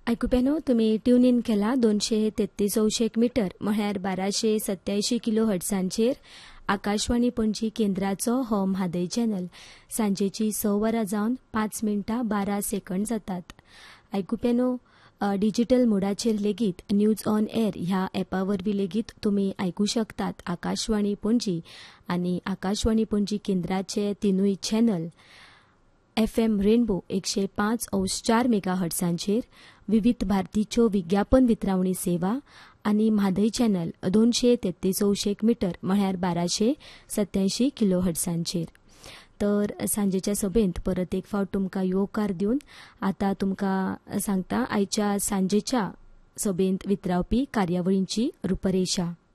आयकुप्यानो तुमी tune in केला 233 metre म्हळ्यार 1287 किलो हर्ट्सांचेर आकाशवाणी पणजी केंद्राचो हो म्हादय चॅनल सांजेची 6 वरां जावन 5 मिनटां 12 सेकंड जातात. आयकुप्यानो डिजिटल मोडाचेर लेगीत न्यूज ऑन एअर ह्या ॲपा वरवीं लेगीत तुमी आयकू शकतात आकाशवाणी पणजी आनी आकाशवाणी पणजी केंद्राचे तिनूय चॅनल FM रेनबो 105.4 मेगाहर्ट्सांचेर, विविध भारतीच्यो विज्ञापन वितरावणी सेवा आनी म्हादय चॅनल 233 मीटर म्हळ्यार 1287 किलो हर्ट्सांचेर. तर सांजेच्या सभेंत परत एक फावट तुमकां येवकार दिवन आतां तुमकां सांगता आयच्या सांजेच्या सभेंत वितरावपी कार्यावळींची रुपरेषा.